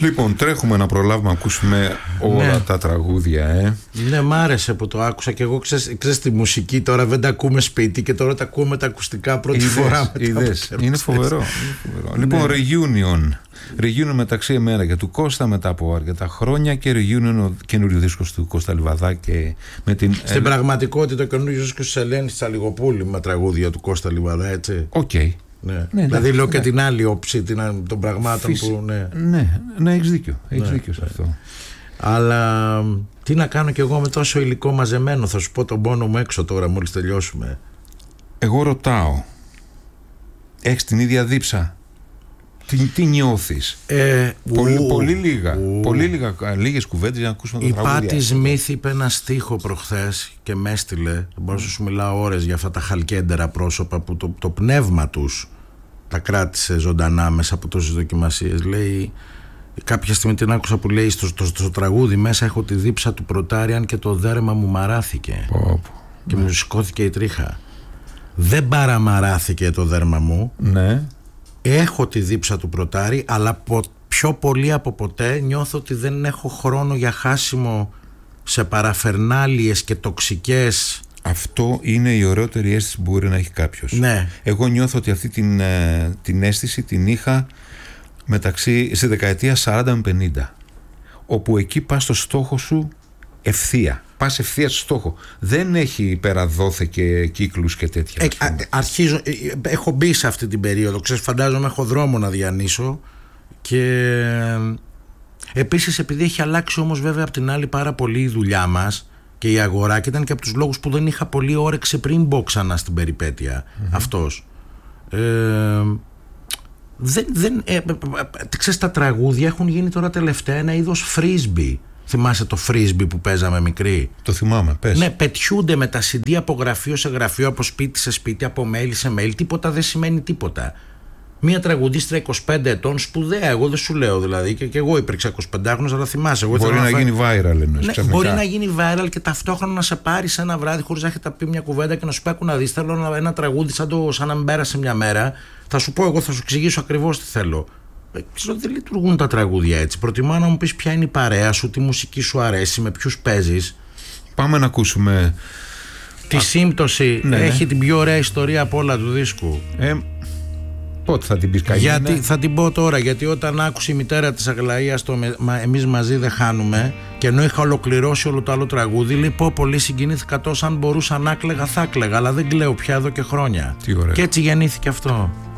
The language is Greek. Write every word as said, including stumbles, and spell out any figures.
Λοιπόν, τρέχουμε να προλάβουμε να ακούσουμε όλα ναι. τα τραγούδια. Ε. Ναι, μ' άρεσε που το άκουσα και εγώ. Ξέρεις, ξέρεις τη μουσική τώρα δεν τα ακούμε σπίτι και τώρα τα ακούμε τα ακουστικά πρώτη είδες, φορά. Είδες, είναι φοβερό. Είναι φοβερό. Λοιπόν, ναι. Reunion. Reunion μεταξύ εμένα και του Κώστα μετά από αρκετά χρόνια και Reunion ο καινούριο δίσκος του Κώστα Λιβαδά και με την... Στην ε... πραγματικότητα ο καινούριο δίσκος της Ελένης Τσαλιγοπούλη με τραγούδια του Κώστα Λιβαδά, έτσι. Οκ. Okay. Ναι. Ναι, δηλαδή ναι, λέω ναι. και την άλλη όψη των πραγμάτων. Φύση. Που ναι. Ναι, ναι, έχεις δίκιο, έχεις ναι, δίκιο σε αυτό. Αλλά τι να κάνω κι εγώ με τόσο υλικό μαζεμένο. Θα σου πω τον πόνο μου έξω τώρα μόλις τελειώσουμε. Εγώ ρωτάω, έχεις την ίδια δίψα? Τι, τι νιώθεις? ε, πολύ, ου, πολύ λίγα ου. Πολύ λίγα, λίγες κουβέντες για να ακούσουμε το η τραγούδια. Πάτη Σμιθ είπε ένα στίχο προχθές και με έστειλε. Μπορώ να σου μιλάω ώρες για αυτά τα χαλκέντερα πρόσωπα που το, το πνεύμα τους τα κράτησε ζωντανά μέσα από τόσες δοκιμασίες. Λέει, κάποια στιγμή την άκουσα που λέει στο, στο, στο τραγούδι μέσα έχω τη δίψα του Πρωτάριαν και το δέρμα μου μαράθηκε. Πω, πω. Και ναι. μου σηκώθηκε η τρίχα. Δεν παραμαράθηκε το δέρμα μου. Ναι. Έχω τη δίψα του Πρωτάρη, αλλά πο, πιο πολύ από ποτέ νιώθω ότι δεν έχω χρόνο για χάσιμο σε παραφερνάλιες και τοξικές. Αυτό είναι η ωραιότερη αίσθηση που μπορεί να έχει κάποιος. Ναι. Εγώ νιώθω ότι αυτή την, την αίσθηση την είχα μεταξύ, στη δεκαετία σαράντα με πενήντα, όπου εκεί πας στο στόχο σου ευθεία. Πας ευθεία στο στόχο. Δεν έχει υπεραδόθε και κύκλους και τέτοια. Ε, α, αρχίζω, ε, έχω μπει σε αυτή την περίοδο. Ξέρεις, φαντάζομαι έχω δρόμο να διανύσω. Και επίσης επειδή έχει αλλάξει όμως βέβαια από την άλλη πάρα πολύ η δουλειά μας και η αγορά, και ήταν και από τους λόγους που δεν είχα πολύ όρεξη πριν μπω ξανά στην περιπέτεια mm-hmm. αυτός. Ε, δεν, δεν, ε, ε, ε, ξέρεις, τα τραγούδια έχουν γίνει τώρα τελευταία ένα είδος frisbee. Θυμάσαι το frisbee που παίζαμε μικροί? Το θυμάμαι, πες. Ναι, πετιούνται με τα σι ντι από γραφείο σε γραφείο, από σπίτι σε σπίτι, από mail σε mail. Τίποτα δεν σημαίνει τίποτα. Μία τραγουδίστρια είκοσι πέντε ετών, σπουδαία, εγώ δεν σου λέω δηλαδή, και, και εγώ υπήρξα εικοσιπεντάχρονος, αλλά θυμάσαι. Εγώ μπορεί να, να γίνει viral, εννοείς, ναι, ξαφνικά. Μπορεί να γίνει viral και ταυτόχρονα να σε πάρει σε ένα βράδυ χωρίς να έχετε πει μια κουβέντα και να σου πει: άκου να δεις, θέλω ένα, ένα τραγούδι σαν, το, σαν να μην πέρασε μια μέρα. Θα σου πω εγώ, θα σου εξηγήσω ακριβώς τι θέλω. Ε, ξέρω, δεν λειτουργούν τα τραγούδια έτσι. Προτιμά να μου πεις ποια είναι η παρέα σου, τι μουσική σου αρέσει, με ποιους παίζεις. Πάμε να ακούσουμε. Τη Α... σύμπτωση ναι, έχει ναι. την πιο ωραία ιστορία από όλα του δίσκου. Ε, Πότε θα την πεις καλή? Γιατί θα την πω τώρα, γιατί όταν άκουσε η μητέρα της Αγλαΐας το μα, εμείς μαζί δεν χάνουμε, και ενώ είχα ολοκληρώσει όλο το άλλο τραγούδι, λέει πω πολύ συγκινήθηκα τόσο, αν μπορούσα να κλαίγα θα κλαίγα, αλλά δεν κλαίω πια εδώ και χρόνια. Τι ωραία. Και έτσι γεννήθηκε αυτό.